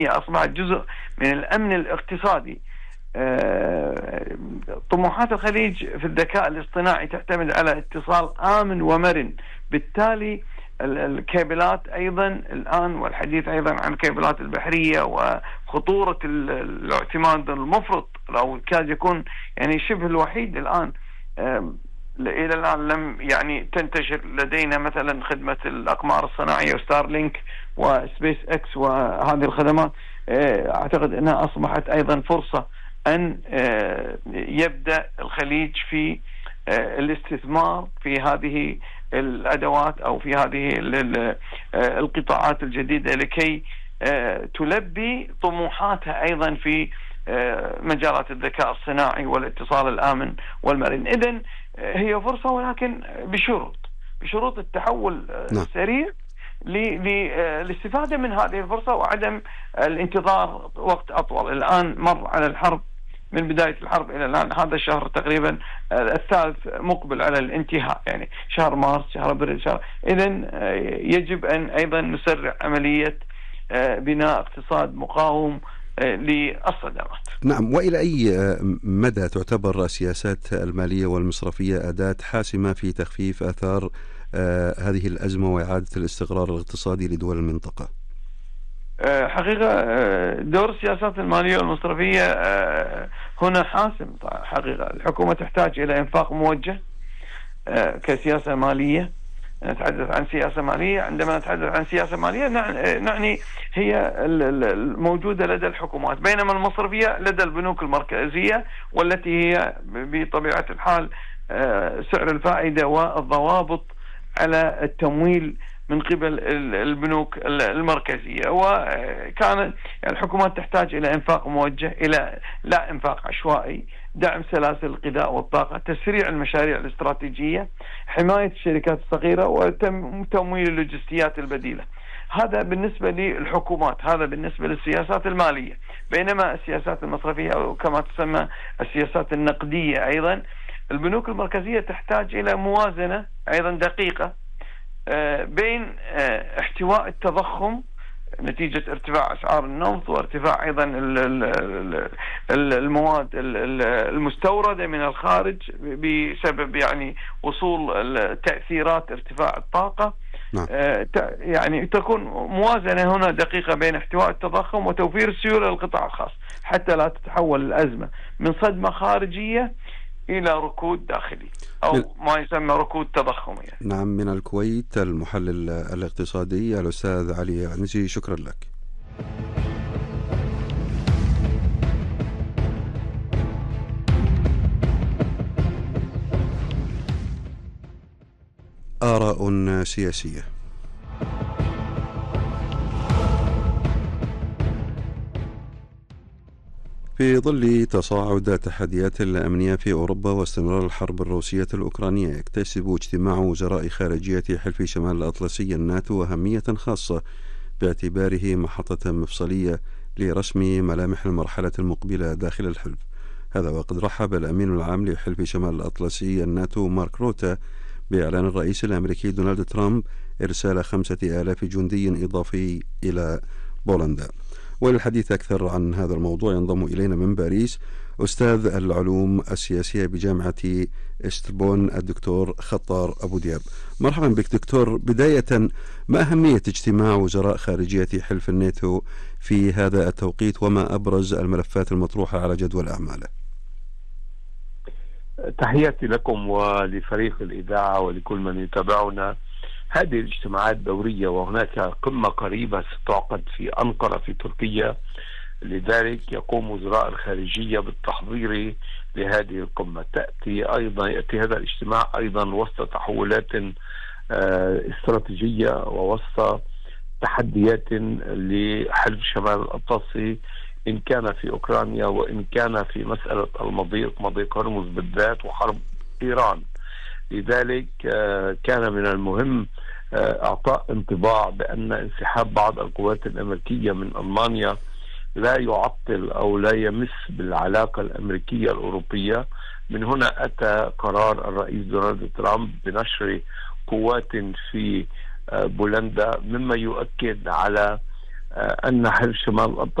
أصبحت جزء من الأمن الاقتصادي. طموحات الخليج في الذكاء الاصطناعي تعتمد على اتصال آمن ومرن، بالتالي الكابلات أيضا الآن، والحديث أيضا عن الكابلات البحرية وخطورة الاعتماد المفرط أو كاد يكون يعني شبه الوحيد الآن. إلى الآن لم يعني تنتشر لدينا مثلا خدمة الأقمار الصناعية وستارلينك وسبيس اكس وهذه الخدمات. أعتقد أنها أصبحت أيضا فرصة أن يبدأ الخليج في الاستثمار في هذه الأدوات أو في هذه القطاعات الجديدة لكي تلبي طموحاتها أيضا في مجالات الذكاء الصناعي والاتصال الآمن والمرن. إذن هي فرصة، ولكن بشروط التحول السريع للاستفادة من هذه الفرصة وعدم الانتظار وقت أطول. الآن مر على الحرب من بداية الحرب إلى الآن، هذا الشهر تقريبا الثالث مقبل على الانتهاء، يعني شهر مارس، شهر أبريل، إذن يجب أن أيضا نسرع عملية بناء اقتصاد مقاوم للصدمات. نعم، وإلى أي مدى تعتبر السياسات المالية والمصرفية أداة حاسمة في تخفيف آثار هذه الأزمة وإعادة الاستقرار الاقتصادي لدول المنطقة؟ حقيقة دور السياسات المالية والمصرفية هنا حاسم. حقيقة الحكومة تحتاج إلى إنفاق موجه كسياسة مالية. نتحدث عن سياسة مالية، عندما نتحدث عن سياسة مالية نعني هي الموجودة لدى الحكومات، بينما المصرفية لدى البنوك المركزية، والتي هي بطبيعة الحال سعر الفائدة والضوابط على التمويل من قبل البنوك المركزية. وكانت الحكومات تحتاج إلى إنفاق موجه، إلى لا إنفاق عشوائي، دعم سلاسل الغذاء والطاقة، تسريع المشاريع الاستراتيجية، حماية الشركات الصغيرة، وتمويل اللوجستيات البديلة. هذا بالنسبة للحكومات، هذا بالنسبة للسياسات المالية. بينما السياسات المصرفية أو كما تسمى السياسات النقدية، أيضا البنوك المركزية تحتاج إلى موازنة أيضا دقيقة بين احتواء التضخم نتيجة ارتفاع أسعار النفط وارتفاع أيضا المواد المستوردة من الخارج بسبب يعني وصول تأثيرات ارتفاع الطاقة. يعني تكون موازنة هنا دقيقة بين احتواء التضخم وتوفير السيولة للقطاع الخاص، حتى لا تتحول الأزمة من صدمة خارجية إلى ركود داخلي أو ما يسمى ركود تضخمي. نعم، من الكويت المحلل الاقتصادي الأستاذ علي عنزي، شكرا لك. آراء سياسية. في ظل تصاعد التحديات الأمنية في أوروبا واستمرار الحرب الروسية الأوكرانية، يكتسب اجتماع وزراء خارجية حلف شمال الأطلسي الناتو أهمية خاصة باعتباره محطة مفصلية لرسم ملامح المرحلة المقبلة داخل الحلف. هذا وقد رحب الأمين العام لحلف شمال الأطلسي الناتو مارك روتا بإعلان الرئيس الأمريكي دونالد ترامب إرسال 5000 جندي إضافي إلى بولندا. وللحديث أكثر عن هذا الموضوع ينضم إلينا من باريس أستاذ العلوم السياسية بجامعة استربون الدكتور خطار أبو دياب. مرحبا بك دكتور. بداية، ما أهمية اجتماع وزراء خارجية حلف الناتو في هذا التوقيت، وما أبرز الملفات المطروحة على جدول أعماله؟ تحياتي لكم ولفريق الإذاعة ولكل من يتابعنا. هذه الاجتماعات دورية، وهناك قمة قريبة ستعقد في أنقرة في تركيا، لذلك يقوم وزراء الخارجية بالتحضير لهذه القمة. يأتي هذا الاجتماع أيضا وسط تحولات استراتيجية ووسط تحديات لحلف شمال الأطلسي، إن كان في أوكرانيا وإن كان في مسألة مضيق هرمز بالذات وحرب إيران. لذلك كان من المهم إعطاء انطباع بأن انسحاب بعض القوات الأمريكية من ألمانيا لا يعطل أو لا يمس بالعلاقة الأمريكية الأوروبية. من هنا أتى قرار الرئيس دونالد ترامب بنشر قوات في بولندا، مما يؤكد على أن حلف شمال الأطلسي